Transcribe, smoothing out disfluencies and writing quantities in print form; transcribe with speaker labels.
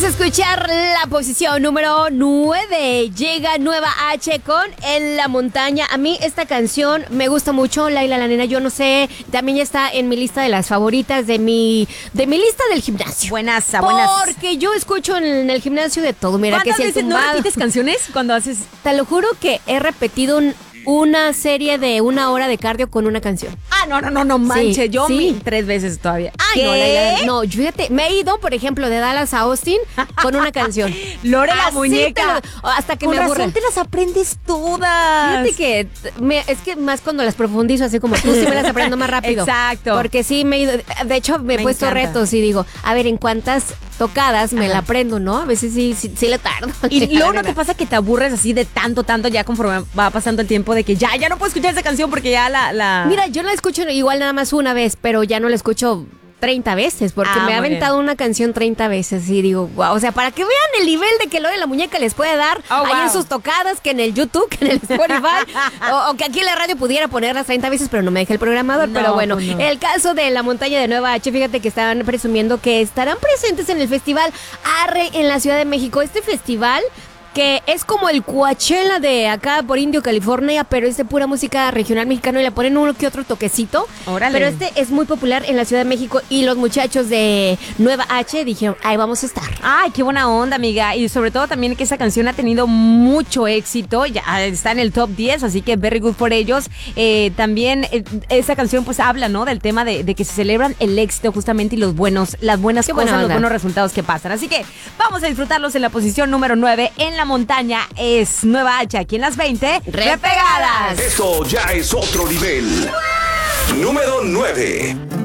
Speaker 1: Vamos a escuchar la posición número 9. Llega Nueva H con En la Montaña. A mí esta canción me gusta mucho, Laila la Nena. Yo no sé, también ya está en mi lista de las favoritas de mi lista del gimnasio.
Speaker 2: Buenas.
Speaker 1: Porque yo escucho en el gimnasio de todo. Mira que
Speaker 2: ¿Cuántas
Speaker 1: si el
Speaker 2: veces no
Speaker 1: tumbado.
Speaker 2: repites canciones cuando haces?
Speaker 1: Te lo juro que he repetido una serie de 1 hora de cardio con una canción.
Speaker 2: No manches.
Speaker 1: Sí,
Speaker 2: Yo
Speaker 1: sí.
Speaker 2: 3 veces todavía.
Speaker 1: Ay,
Speaker 2: ¿Qué?
Speaker 1: no, Laila, no, fíjate, me he ido, por ejemplo, de Dallas a Austin con una canción.
Speaker 2: Lore la
Speaker 1: Así
Speaker 2: muñeca.
Speaker 1: hasta que
Speaker 2: Con
Speaker 1: me aburre.
Speaker 2: razón te las aprendes todas.
Speaker 1: Fíjate que es que más cuando las profundizo, así como tú, sí me las aprendo más rápido.
Speaker 2: Exacto.
Speaker 1: Porque sí me he ido, de hecho me he puesto
Speaker 2: encanta.
Speaker 1: retos y digo, a ver, ¿en cuántas tocadas me la aprendo, no? A veces sí le tardo.
Speaker 2: Y luego no te pasa que te aburres así de tanto, ya conforme va pasando el tiempo de que ya no puedo escuchar esa canción porque ya la...
Speaker 1: Mira, yo la escucho igual nada más una vez, pero ya no la escucho 30 veces, porque me ha
Speaker 2: muy
Speaker 1: aventado una canción 30 veces y digo, wow, o sea, para que vean el nivel de que Lore la Muñeca les puede dar ahí en sus tocadas, que en el YouTube, que en el Spotify, o que aquí en la radio pudiera ponerlas 30 veces, pero no me deja el programador.
Speaker 2: No,
Speaker 1: pero bueno,
Speaker 2: pues no.
Speaker 1: el caso de La Montaña de Nueva H, fíjate que estaban presumiendo que estarán presentes en el festival Arre en la Ciudad de México. Este festival que es como el Coachella de acá por Indio, California, pero es de pura música regional mexicana y le ponen uno que otro toquecito.
Speaker 2: Órale.
Speaker 1: Pero este es muy popular en la Ciudad de México y los muchachos de Nueva H dijeron, ahí vamos a estar.
Speaker 2: Ay, qué buena onda, amiga. Y sobre todo también que esa canción ha tenido mucho éxito. Ya está en el top 10, así que very good por ellos. También esa canción pues habla, ¿no? Del tema de que se celebran el éxito justamente y las buenas
Speaker 1: Qué buena
Speaker 2: cosas, los
Speaker 1: onda.
Speaker 2: buenos resultados que pasan. Así que vamos a disfrutarlos en la posición número 9. En la montaña es Nueva H, aquí en las 20.
Speaker 1: ¡Repegadas!
Speaker 3: Esto ya es otro nivel. Número 9.